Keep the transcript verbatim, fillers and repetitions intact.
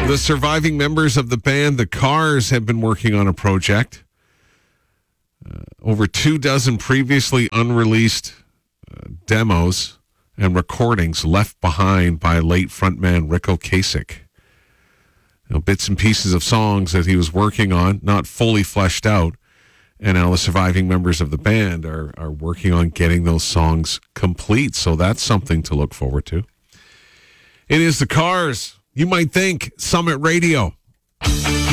The surviving members of the band The Cars have been working on a project. Uh, over two dozen previously unreleased uh, demos and recordings left behind by late frontman Rick Ocasek. You know, bits and pieces of songs that he was working on, not fully fleshed out. And now the surviving members of the band are, are working on getting those songs complete. So that's something to look forward to. It is The Cars. You might think Summit Radio.